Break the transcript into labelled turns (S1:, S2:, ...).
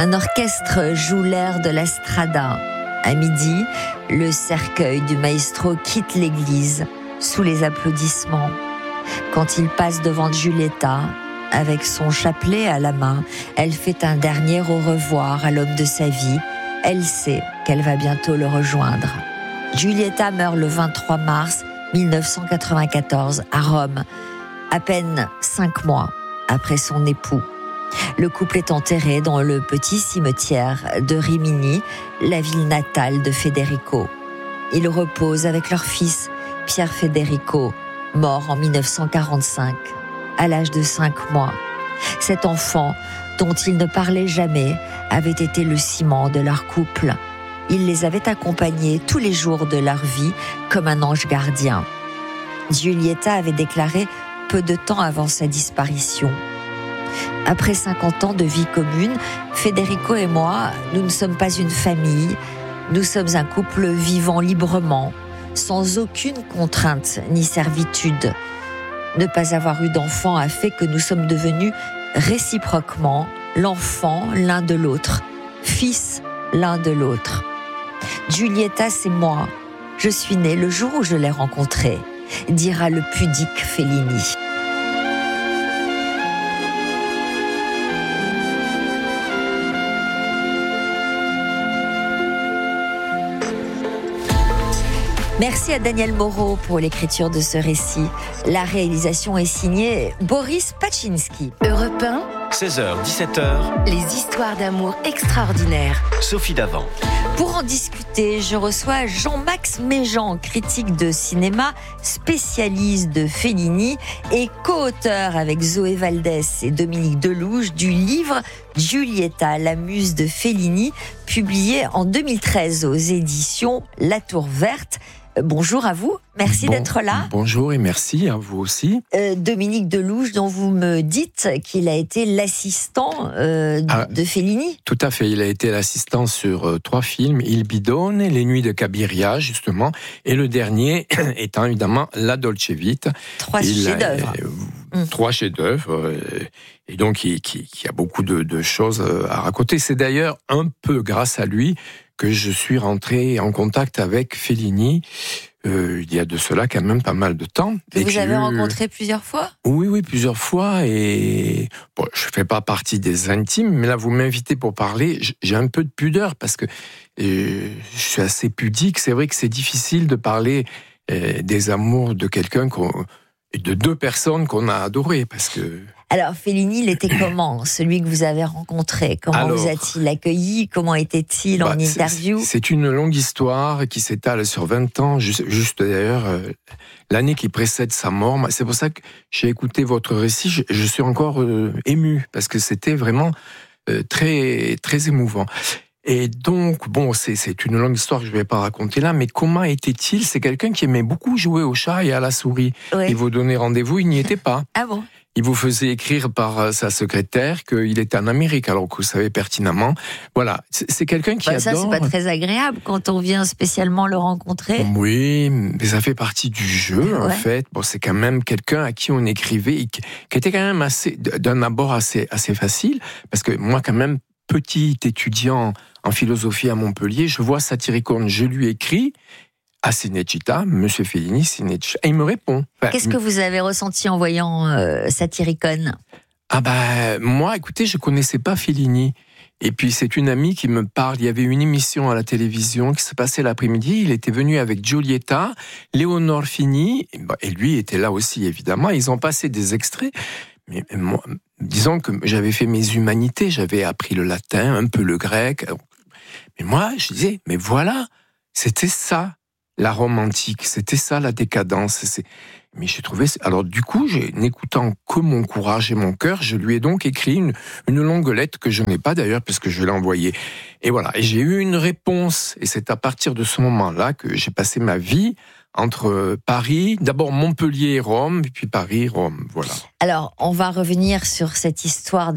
S1: Un orchestre joue l'air de la Strada. À midi, le cercueil du maestro quitte l'église sous les applaudissements. Quand il passe devant Giulietta, avec son chapelet à la main, elle fait un dernier au revoir à l'homme de sa vie. Elle sait qu'elle va bientôt le rejoindre. Giulietta meurt le 23 mars 1994 à Rome, à peine 5 mois après son époux. Le couple est enterré dans le petit cimetière de Rimini, la ville natale de Federico. Ils reposent avec leur fils, Pierre Federico, mort en 1945, à l'âge de 5 mois. Cet enfant, dont ils ne parlaient jamais, avait été le ciment de leur couple. Il les avait accompagnés tous les jours de leur vie comme un ange gardien. Giulietta avait déclaré peu de temps avant sa disparition: après 50 ans de vie commune, Federico et moi, nous ne sommes pas une famille, nous sommes un couple vivant librement, sans aucune contrainte ni servitude. Ne pas avoir eu d'enfant a fait que nous sommes devenus réciproquement l'enfant l'un de l'autre, fils l'un de l'autre. Giulietta, c'est moi. Je suis née le jour où je l'ai rencontrée, dira le pudique Fellini. Merci à Daniel Moreau pour l'écriture de ce récit. La réalisation est signée Boris Paczynski.
S2: Europe 1,
S3: 16h, 17h,
S2: les histoires d'amour extraordinaires.
S3: Sophie Davant.
S1: Pour en discuter, je reçois Jean-Max Méjean, critique de cinéma, spécialiste de Fellini et co-auteur avec Zoé Valdès et Dominique Delouche du livre Giulietta, la muse de Fellini, publié en 2013 aux éditions La Tour Verte. Bonjour à vous, merci d'être là.
S4: Bonjour et merci à vous aussi.
S1: Dominique Delouche, dont vous me dites qu'il a été l'assistant de Fellini.
S4: Tout à fait, il a été l'assistant sur 3 films, Il Bidone, Les Nuits de Cabiria justement, et le dernier étant évidemment La Dolce Vita.
S1: 3 chefs-d'œuvre.
S4: 3 chefs-d'œuvre, et donc qui a beaucoup de choses à raconter. C'est d'ailleurs un peu grâce à lui que je suis rentré en contact avec Fellini, il y a de cela quand même pas mal de temps.
S1: Vous avez rencontré plusieurs fois ?
S4: Oui, plusieurs fois, et bon, je fais pas partie des intimes, mais là vous m'invitez pour parler, j'ai un peu de pudeur, parce que je suis assez pudique. C'est vrai que c'est difficile de parler des amours de quelqu'un de 2 personnes qu'on a adorées, parce que...
S1: Alors, Fellini, il était comment, celui que vous avez rencontré ? Comment vous a-t-il accueilli ? Comment était-il en interview ?
S4: C'est une longue histoire qui s'étale sur 20 ans, juste d'ailleurs, l'année qui précède sa mort. C'est pour ça que j'ai écouté votre récit, je suis encore ému, parce que c'était vraiment très, très émouvant. Et donc, bon, c'est une longue histoire que je ne vais pas raconter là, mais comment était-il ? C'est quelqu'un qui aimait beaucoup jouer au chat et à la souris. Oui. Il vous donnait rendez-vous, il n'y était pas.
S1: Ah bon ?
S4: Il vous faisait écrire par sa secrétaire qu'il était en Amérique, alors que vous savez pertinemment. Voilà, c'est quelqu'un qui adore...
S1: Ça, c'est pas très agréable quand on vient spécialement le rencontrer.
S4: Oui, mais ça fait partie du jeu, en fait. Bon, c'est quand même quelqu'un à qui on écrivait, qui était quand même d'un abord assez facile, parce que moi, quand même, petit étudiant en philosophie à Montpellier, je vois Satyricon, je lui écris à Cinecittà, Monsieur Fellini, Cinecittà, et il me répond.
S1: Qu'est-ce que vous avez ressenti en voyant Satyricon ?
S4: Moi, écoutez, je connaissais pas Fellini. Et puis c'est une amie qui me parle, il y avait une émission à la télévision qui se passait l'après-midi, il était venu avec Giulietta, Léonore Fini, et lui était là aussi évidemment, ils ont passé des extraits, mais moi, disons que j'avais fait mes humanités, j'avais appris le latin, un peu le grec, mais moi je disais, mais voilà, c'était ça la Rome antique, c'était ça la décadence. Mais j'ai trouvé... Alors du coup, n'écoutant que mon courage et mon cœur, je lui ai donc écrit une longue lettre que je n'ai pas d'ailleurs, parce que je l'ai envoyée. Et voilà, et j'ai eu une réponse. Et c'est à partir de ce moment-là que j'ai passé ma vie entre Paris, d'abord Montpellier et Rome, puis Paris, Rome, voilà.
S1: Alors, on va revenir sur cette histoire